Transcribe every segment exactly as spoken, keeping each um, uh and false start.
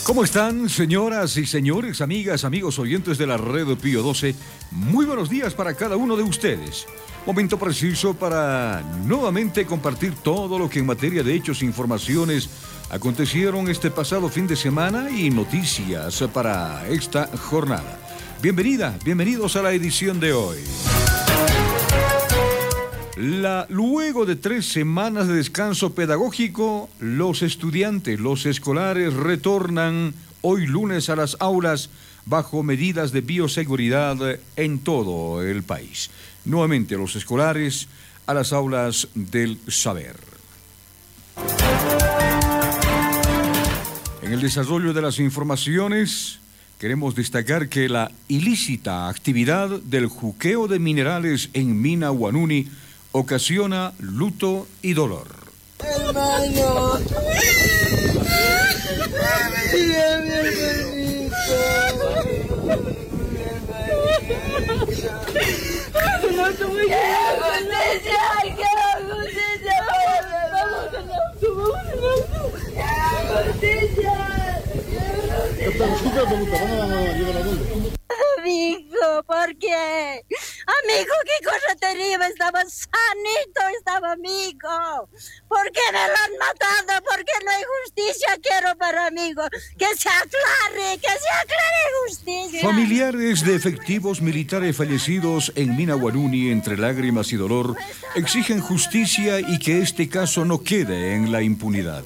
¿Cómo están, señoras y señores, amigas, amigos oyentes de la red Pío doce? Muy buenos días para cada uno de ustedes. Momento preciso para nuevamente compartir todo lo que en materia de hechos e informaciones acontecieron este pasado fin de semana y noticias para esta jornada. Bienvenida, bienvenidos a la edición de hoy. La, luego de tres semanas de descanso pedagógico, los estudiantes, los escolares retornan hoy lunes a las aulas bajo medidas de bioseguridad en todo el país. Nuevamente los escolares a las aulas del saber. En el desarrollo de las informaciones, queremos destacar que la ilícita actividad del juqueo de minerales en Mina Huanuni ocasiona luto y dolor. Hermano, mira mi hermanito, no te voy a justicia, quiero justicia, vamos a la justicia. Amigo, ¿por qué? Amigo, qué cosa terrible, estaba sanito, estaba amigo. ¿Por qué me lo han matado? ¿Por qué no hay justicia? Quiero para amigo, que se aclare, que se aclare justicia. Familiares de efectivos militares fallecidos en Mina Huanuni, entre lágrimas y dolor, exigen justicia y que este caso no quede en la impunidad.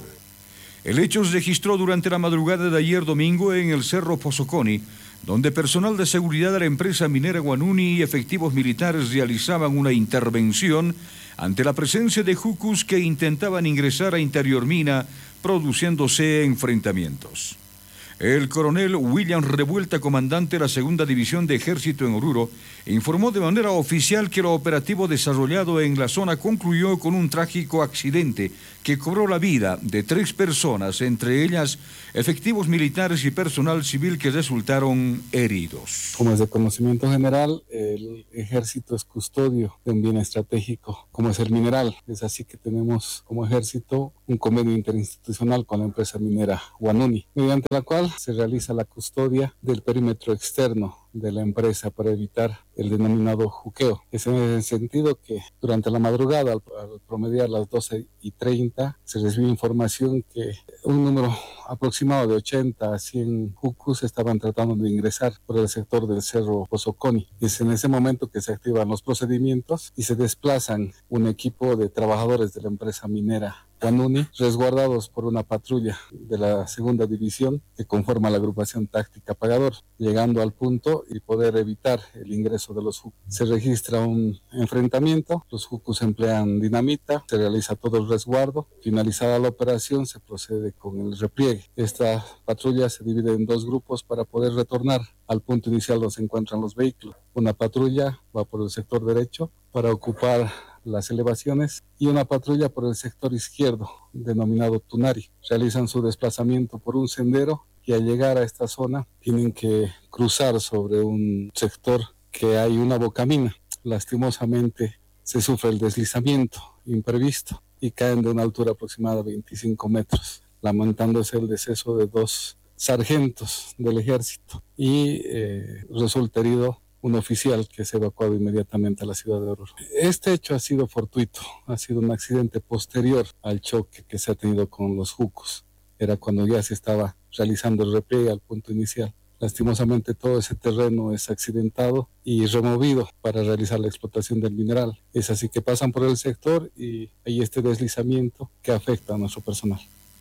El hecho se registró durante la madrugada de ayer domingo en el Cerro Pozoconi, donde personal de seguridad de la empresa minera Huanuni y efectivos militares realizaban una intervención ante la presencia de jucus que intentaban ingresar a Interior Mina, produciéndose enfrentamientos. El coronel William Revuelta, comandante de la segunda división de ejército en Oruro, informó de manera oficial que el operativo desarrollado en la zona concluyó con un trágico accidente que cobró la vida de tres personas, entre ellas efectivos militares y personal civil que resultaron heridos. Como es de conocimiento general, el ejército es custodio de un bien estratégico, como es el mineral. Es así que tenemos como ejército un convenio interinstitucional con la empresa minera Huanuni, mediante la cual se realiza la custodia del perímetro externo de la empresa para evitar el denominado juqueo. Es en el sentido que durante la madrugada, al, al promediar las doce y treinta, se recibió información que un número aproximado de ochenta a cien jucus estaban tratando de ingresar por el sector del Cerro Pozoconi. Es en ese momento que se activan los procedimientos y se desplazan un equipo de trabajadores de la empresa minera Huanuni, resguardados por una patrulla de la segunda división que conforma la agrupación táctica Pagador, llegando al punto y poder evitar el ingreso de los jucus. Se registra un enfrentamiento, los jucus emplean dinamita, se realiza todo el resguardo. Finalizada la operación, se procede con el repliegue. Esta patrulla se divide en dos grupos para poder retornar al punto inicial donde se encuentran los vehículos. Una patrulla va por el sector derecho para ocupar las elevaciones y una patrulla por el sector izquierdo, denominado Tunari. Realizan su desplazamiento por un sendero y al llegar a esta zona tienen que cruzar sobre un sector que hay una bocamina. Lastimosamente se sufre el deslizamiento imprevisto y caen de una altura aproximada de veinticinco metros, lamentándose el deceso de dos sargentos del ejército y eh, resulta herido un oficial que se evacuado inmediatamente a la ciudad de Oruro. Este hecho ha sido fortuito, ha sido un accidente posterior al choque que se ha tenido con los jucos. Era cuando ya se estaba realizando el repliegue al punto inicial. Lastimosamente todo ese terreno es accidentado y removido para realizar la explotación del mineral. Es así que pasan por el sector y hay este deslizamiento que afecta a nuestro personal.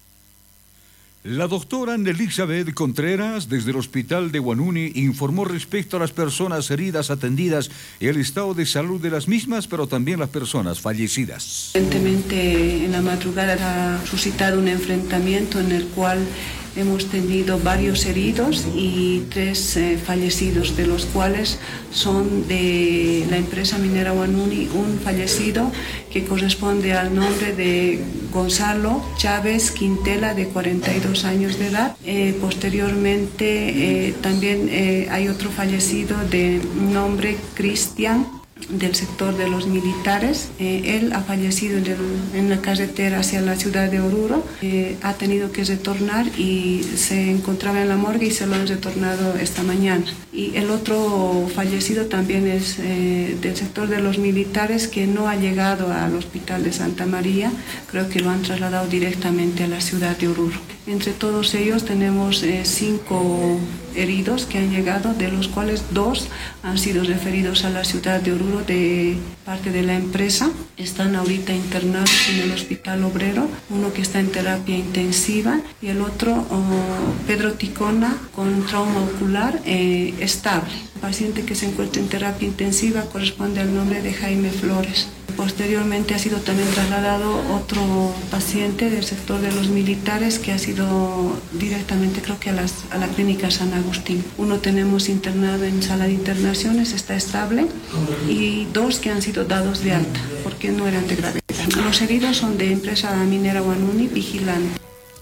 La doctora Elizabeth Contreras, desde el hospital de Huanuni, informó respecto a las personas heridas atendidas y el estado de salud de las mismas, pero también las personas fallecidas. Evidentemente, en la madrugada ha suscitado un enfrentamiento en el cual hemos tenido varios heridos y tres eh, fallecidos, de los cuales son de la empresa minera Huanuni un fallecido que corresponde al nombre de Gonzalo Chávez Quintela, de cuarenta y dos años de edad. Eh, posteriormente eh, también eh, hay otro fallecido de nombre Cristian del sector de los militares. Eh, él ha fallecido en, el, en la carretera hacia la ciudad de Oruro. Eh, ha tenido que retornar y se encontraba en la morgue y se lo han retornado esta mañana. Y el otro fallecido también es eh, del sector de los militares, que no ha llegado al hospital de Santa María. Creo que lo han trasladado directamente a la ciudad de Oruro. Entre todos ellos tenemos eh, cinco heridos que han llegado, de los cuales dos han sido referidos a la ciudad de Oruro de parte de la empresa. Están ahorita internados en el Hospital Obrero, uno que está en terapia intensiva y el otro, oh, Pedro Ticona, con trauma ocular eh, estable. El paciente que se encuentra en terapia intensiva corresponde al nombre de Jaime Flores. Posteriormente ha sido también trasladado otro paciente del sector de los militares que ha sido directamente, creo que a, las, a la clínica San Agustín. Uno tenemos internado en sala de internaciones, está estable, y dos que han sido dados de alta porque no eran de gravedad. Los heridos son de empresa minera Huanuni Vigilante.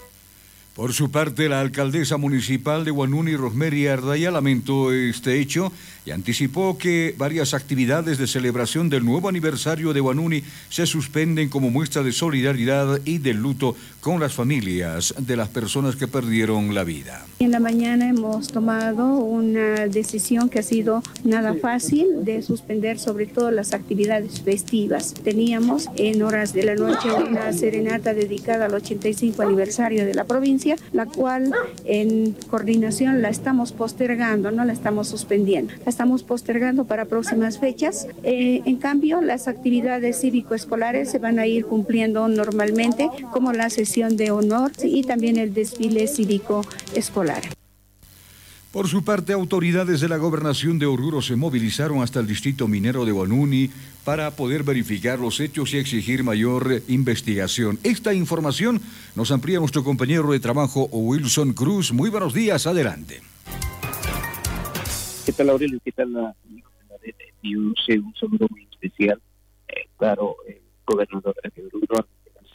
Por su parte, la alcaldesa municipal de Huanuni, Rosemary Ardaya, lamentó este hecho y anticipó que varias actividades de celebración del nuevo aniversario de Huanuni se suspenden como muestra de solidaridad y de luto con las familias de las personas que perdieron la vida. En la mañana hemos tomado una decisión que ha sido nada fácil, de suspender sobre todo las actividades festivas. Teníamos en horas de la noche una serenata dedicada al ochenta y cinco aniversario de la provincia, la cual en coordinación la estamos postergando, no la estamos suspendiendo, la estamos postergando para próximas fechas. Eh, en cambio, las actividades cívico-escolares se van a ir cumpliendo normalmente, como la sesión de honor y también el desfile cívico-escolar. Por su parte, autoridades de la gobernación de Oruro se movilizaron hasta el distrito minero de Huanuni para poder verificar los hechos y exigir mayor investigación. Esta información nos amplía nuestro compañero de trabajo, Wilson Cruz. Muy buenos días, adelante. ¿Qué tal, Aurelio? ¿Qué tal, la red? Y un, un saludo muy especial. Eh, claro, el gobernador de Oruro,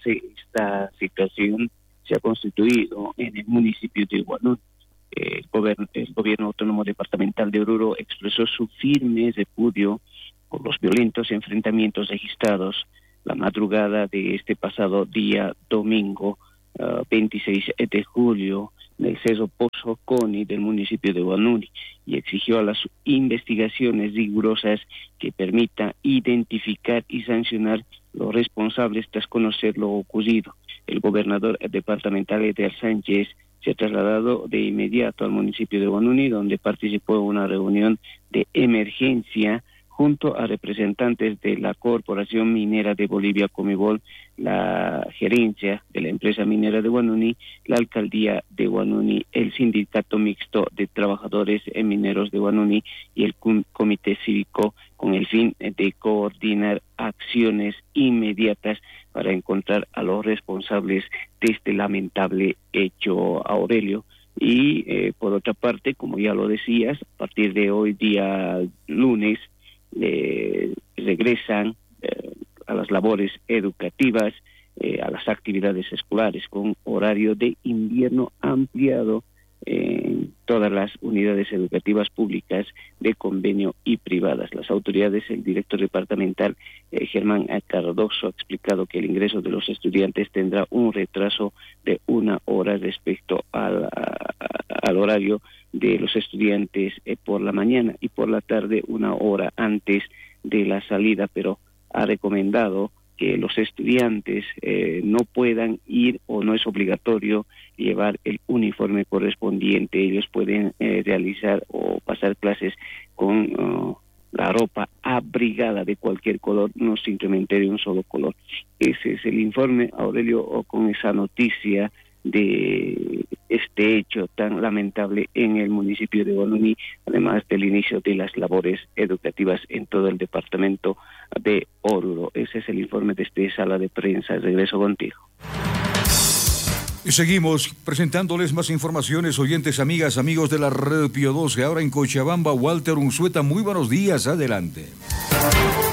esta situación se ha constituido en el municipio de Huanuni. El gobierno, el gobierno autónomo departamental de Oruro expresó su firme repudio por los violentos enfrentamientos registrados la madrugada de este pasado día domingo uh, veintiséis de julio en el Cerro Pozo Coni del municipio de Huanuni, y exigió a las investigaciones rigurosas que permitan identificar y sancionar los responsables tras conocer lo ocurrido. El gobernador departamental Eder Sánchez se ha trasladado de inmediato al municipio de Huanuni, donde participó en una reunión de emergencia junto a representantes de la Corporación Minera de Bolivia, Comibol, la gerencia de la empresa minera de Huanuni, la alcaldía de Huanuni, el sindicato mixto de trabajadores mineros de Huanuni y el comité cívico, con el fin de coordinar acciones inmediatas para encontrar a los responsables de este lamentable hecho, Aurelio. Y eh, por otra parte, como ya lo decías, a partir de hoy día lunes eh, regresan eh, a las labores educativas, eh, a las actividades escolares con horario de invierno ampliado en todas las unidades educativas públicas de convenio y privadas. Las autoridades, el director departamental eh, Germán Cardoso ha explicado que el ingreso de los estudiantes tendrá un retraso de una hora respecto al, a, al horario de los estudiantes eh, por la mañana, y por la tarde una hora antes de la salida, pero ha recomendado que los estudiantes eh, no puedan ir, o no es obligatorio llevar el uniforme correspondiente. Ellos pueden eh, realizar o pasar clases con uh, la ropa abrigada de cualquier color, no simplemente de un solo color. Ese es el informe, Aurelio, o con esa noticia de este hecho tan lamentable en el municipio de Huanuni, además del inicio de las labores educativas en todo el departamento de Oruro. Ese es el informe desde Sala de Prensa. Regreso contigo. Y seguimos presentándoles más informaciones, oyentes, amigas, amigos de la Red Pío doce. Ahora en Cochabamba, Walter Unzueta, muy buenos días, adelante.